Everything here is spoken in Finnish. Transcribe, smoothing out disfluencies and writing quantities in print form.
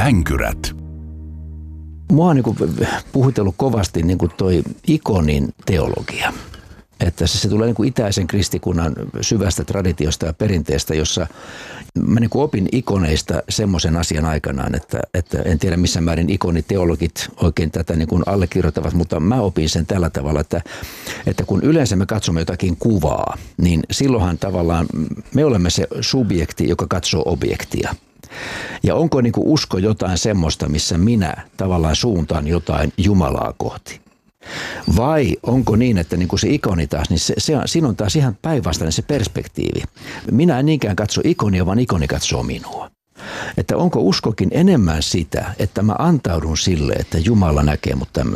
Änkyrät. Mua on puhutellut kovasti toi ikonin teologia. Että se tulee itäisen kristikunnan syvästä traditiosta ja perinteestä, jossa mä opin ikoneista semmoisen asian aikanaan, että en tiedä missä määrin ikoniteologit oikein tätä allekirjoittavat, mutta mä opin sen tällä tavalla, että kun yleensä me katsomme jotakin kuvaa, niin silloinhan tavallaan me olemme se subjekti, joka katsoo objektia. Ja onko usko jotain semmoista, missä minä tavallaan suuntaan jotain Jumalaa kohti? Vai onko niin, että se ikoni taas, niin siinä on taas ihan päinvastainen se perspektiivi. Minä en niinkään katso ikonia, vaan ikoni katsoo minua. Että onko uskokin enemmän sitä, että mä antaudun sille, että Jumala näkee mut tämmöisenä.